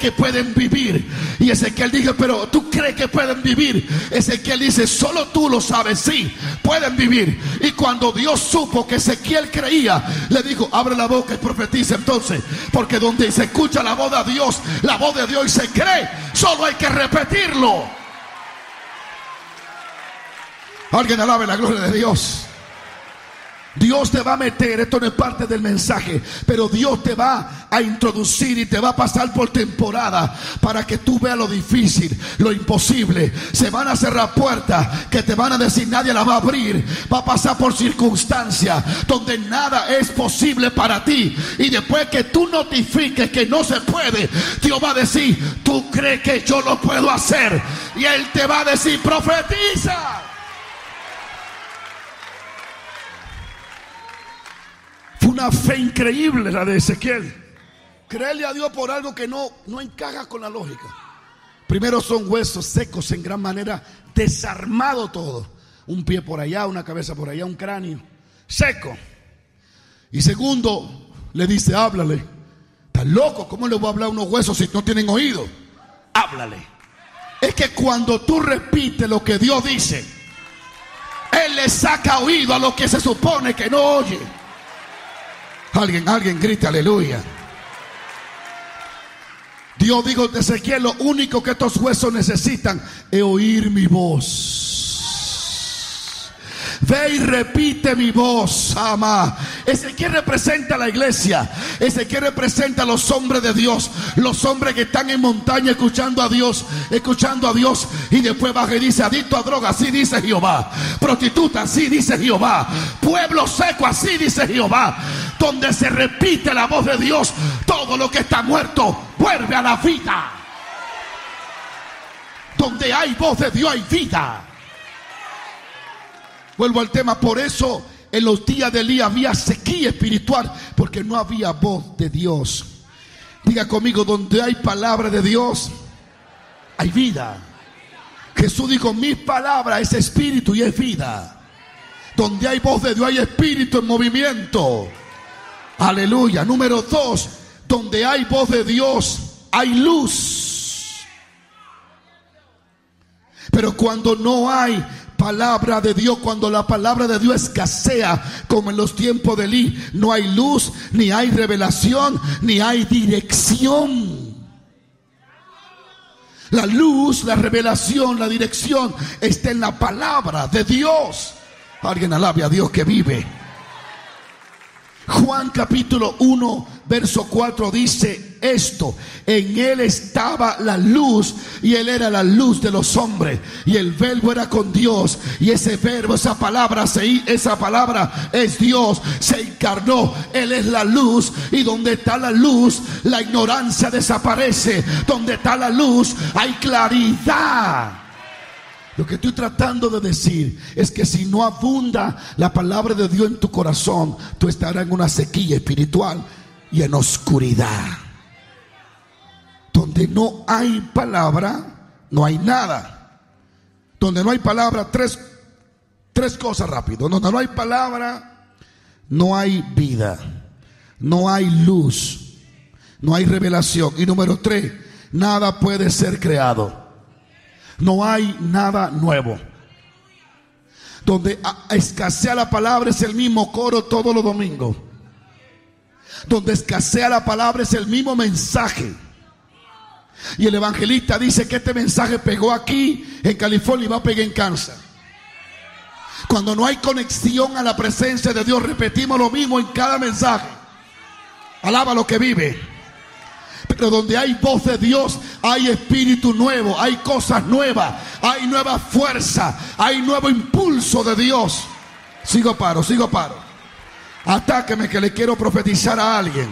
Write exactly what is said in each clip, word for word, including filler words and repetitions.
que pueden vivir. Y Ezequiel dijo, pero ¿tú crees que pueden vivir? Ezequiel dice, solo tú lo sabes. Sí, pueden vivir. Y cuando Dios supo que Ezequiel creía, le dijo, abre la boca y profetiza entonces, porque donde se escucha la voz de Dios, la voz de Dios y se cree, solo hay que repetirlo. Alguien alabe la gloria de Dios. Dios te va a meter, esto no es parte del mensaje, pero Dios te va a introducir y te va a pasar por temporada para que tú veas lo difícil, lo imposible. Se van a cerrar puertas que te van a decir nadie la va a abrir. Va a pasar por circunstancias donde nada es posible para ti. Y después que tú notifiques que no se puede, Dios va a decir, tú crees que yo lo puedo hacer. Y Él te va a decir, profetiza. Una fe increíble la de Ezequiel. Creerle a Dios por algo que no, no encaja con la lógica. Primero son huesos secos en gran manera, desarmado todo. Un pie por allá, una cabeza por allá, un cráneo seco. Y segundo, le dice, háblale. ¿Estás loco? ¿Cómo le voy a hablar a unos huesos si no tienen oído? Háblale. Es que cuando tú repites lo que Dios dice, Él le saca oído a lo que se supone que no oye. Alguien, alguien grita aleluya. Dios dijo de Ezequiel, lo único que estos huesos necesitan es oír mi voz. Ve y repite mi voz, ama. Ezequiel representa a la iglesia. Ezequiel representa a los hombres de Dios. Los hombres que están en montaña escuchando a Dios, escuchando a Dios. Y después baja y dice, adicto a droga, así dice Jehová. Prostituta, así dice Jehová. Pueblo seco, así dice Jehová. Donde se repite la voz de Dios, todo lo que está muerto vuelve a la vida. Donde hay voz de Dios hay vida. Vuelvo al tema, por eso en los días de Elías había sequía espiritual, porque no había voz de Dios. Diga conmigo, donde hay palabra de Dios, hay vida. Jesús dijo, mis palabras es espíritu y es vida. Donde hay voz de Dios hay espíritu en movimiento. Aleluya. Número dos, donde hay voz de Dios hay luz. Pero cuando no hay palabra de Dios, cuando la palabra de Dios escasea, como en los tiempos de Elí, no hay luz, ni hay revelación, ni hay dirección. La luz, la revelación, la dirección está en la palabra de Dios. Alguien alabe a Dios que vive. Juan capítulo uno verso cuatro dice esto: en él estaba la luz y él era la luz de los hombres y el verbo era con Dios y ese verbo, esa palabra, esa palabra es Dios, se encarnó. Él es la luz y donde está la luz la ignorancia desaparece. Donde está la luz hay claridad. Lo que estoy tratando de decir es que si no abunda la palabra de Dios en tu corazón, tú estarás en una sequía espiritual y en oscuridad. Donde no hay palabra, no hay nada. Donde no hay palabra, tres, tres cosas rápido. Donde no hay palabra, no hay vida, no hay luz, no hay revelación. Y número tres, nada puede ser creado. No hay nada nuevo. Donde escasea la palabra es el mismo coro todos los domingos. Donde escasea la palabra es el mismo mensaje. Y el evangelista dice que este mensaje pegó aquí en California y va a pegar en Kansas. Cuando no hay conexión a la presencia de Dios, repetimos lo mismo en cada mensaje. Alaba lo que vive. Pero donde hay voz de Dios hay espíritu nuevo, hay cosas nuevas, hay nueva fuerza, hay nuevo impulso de Dios. Sigo paro, sigo paro. Atáqueme que le quiero profetizar a alguien.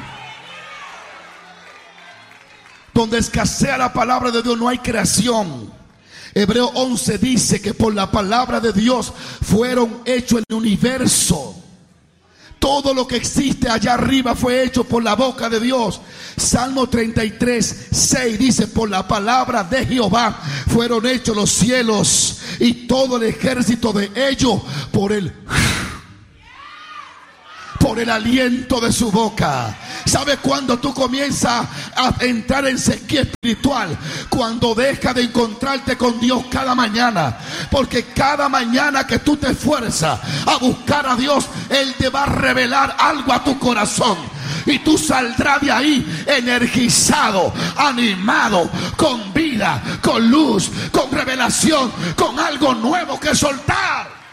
Donde escasea la palabra de Dios no hay creación. Hebreo once dice que por la palabra de Dios fueron hechos el universo. Todo lo que existe allá arriba fue hecho por la boca de Dios. Salmo treinta y tres, seis dice: por la palabra de Jehová fueron hechos los cielos y todo el ejército de ellos por el... por el aliento de su boca. ¿Sabe cuándo tú comienzas a entrar en sequía espiritual? Cuando dejas de encontrarte con Dios cada mañana. Porque cada mañana que tú te esfuerzas a buscar a Dios, Él te va a revelar algo a tu corazón. Y tú saldrás de ahí energizado, animado, con vida, con luz, con revelación, con algo nuevo que soltar.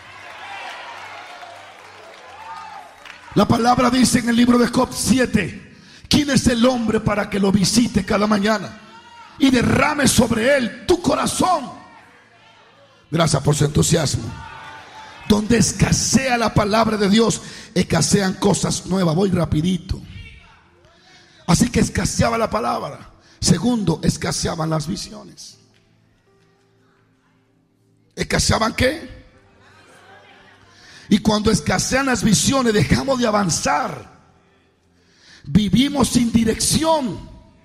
La palabra dice en el libro de Job siete: ¿quién es el hombre para que lo visite cada mañana y derrame sobre él tu corazón? Gracias por su entusiasmo. Donde escasea la palabra de Dios, escasean cosas nuevas. Voy rapidito. Así que escaseaba la palabra. Segundo, escaseaban las visiones. ¿Escaseaban qué? Y cuando escasean las visiones, dejamos de avanzar. Vivimos sin dirección.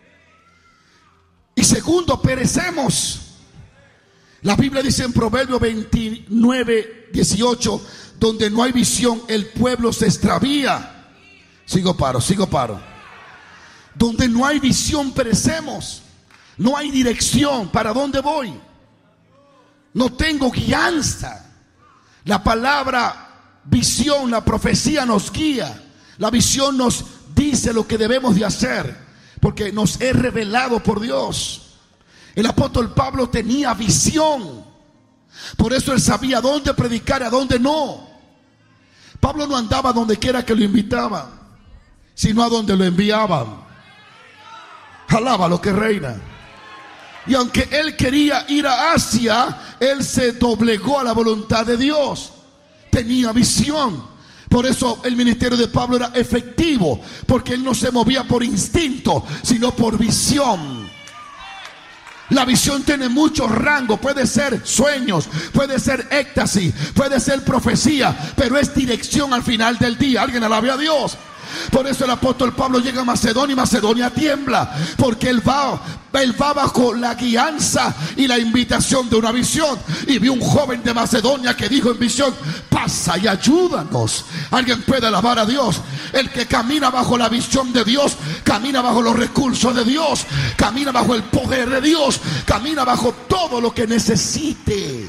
Y segundo, perecemos. La Biblia dice en Proverbios veintinueve, dieciocho: donde no hay visión, el pueblo se extravía. Sigo paro, sigo paro. Donde no hay visión, perecemos. No hay dirección. ¿Para dónde voy? No tengo guianza. La palabra visión, la profecía nos guía. La visión nos dice lo que debemos de hacer, porque nos es revelado por Dios. El apóstol Pablo tenía visión. Por eso él sabía dónde predicar y a dónde no. Pablo no andaba donde quiera que lo invitaban, sino a donde lo enviaban. Alaba lo que reina. Y aunque él quería ir a Asia, él se doblegó a la voluntad de Dios. Tenía visión. Por eso el ministerio de Pablo era efectivo, porque él no se movía por instinto, sino por visión. La visión tiene muchos rangos. Puede ser sueños, puede ser éxtasis, puede ser profecía, pero es dirección al final del día. Alguien alabe a Dios. Por eso el apóstol Pablo llega a Macedonia y Macedonia tiembla, porque él va, él va bajo la guianza y la invitación de una visión. Y vi un joven de Macedonia que dijo en visión: pasa y ayúdanos. Alguien puede alabar a Dios. El que camina bajo la visión de Dios, camina bajo los recursos de Dios, camina bajo el poder de Dios, camina bajo todo lo que necesite.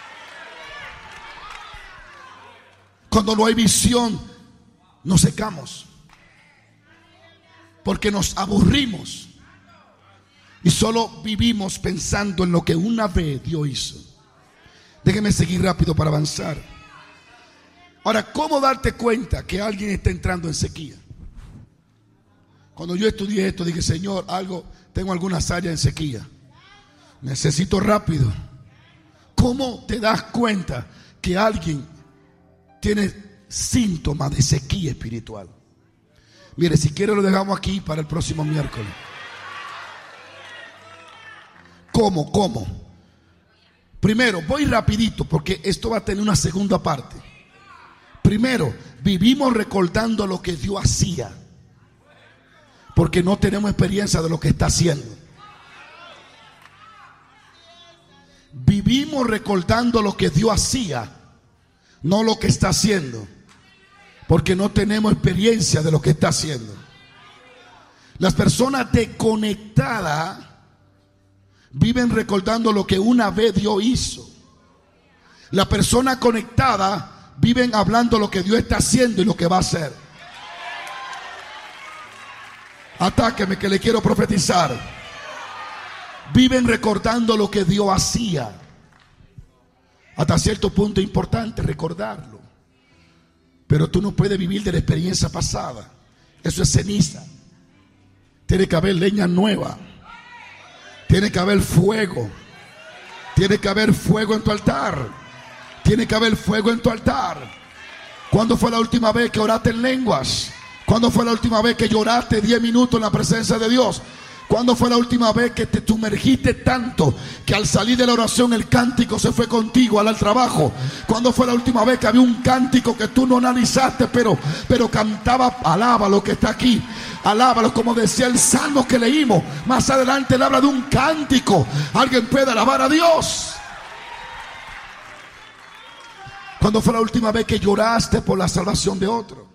Cuando no hay visión, nos secamos, porque nos aburrimos y solo vivimos pensando en lo que una vez Dios hizo. Déjeme seguir rápido para avanzar. Ahora, ¿cómo darte cuenta que alguien está entrando en sequía? Cuando yo estudié esto, dije: Señor, algo, tengo algunas áreas en sequía, necesito rápido. ¿Cómo te das cuenta que alguien tiene síntomas de sequía espiritual? Mire, si quiere lo dejamos aquí para el próximo miércoles. ¿Cómo? ¿Cómo? Primero, voy rapidito porque esto va a tener una segunda parte. Primero, vivimos recordando lo que Dios hacía, porque no tenemos experiencia de lo que está haciendo. Vivimos recordando lo que Dios hacía, no lo que está haciendo, porque no tenemos experiencia de lo que está haciendo. Las personas desconectadas viven recordando lo que una vez Dios hizo. La persona conectada viven hablando lo que Dios está haciendo y lo que va a hacer. Atáqueme que le quiero profetizar. Viven recordando lo que Dios hacía. Hasta cierto punto es importante recordarlo, pero tú no puedes vivir de la experiencia pasada. Eso es ceniza. Tiene que haber leña nueva. Tiene que haber fuego. Tiene que haber fuego en tu altar. Tiene que haber fuego en tu altar. ¿Cuándo fue la última vez que oraste en lenguas? ¿Cuándo fue la última vez que lloraste diez minutos en la presencia de Dios? ¿Cuándo fue la última vez que te sumergiste tanto que al salir de la oración el cántico se fue contigo al, al trabajo? ¿Cuándo fue la última vez que había un cántico que tú no analizaste, pero, pero cantaba? Alaba lo que está aquí. Alábalo, como decía el salmo que leímos. Más adelante él habla de un cántico. Alguien puede alabar a Dios. ¿Cuándo fue la última vez que lloraste por la salvación de otro?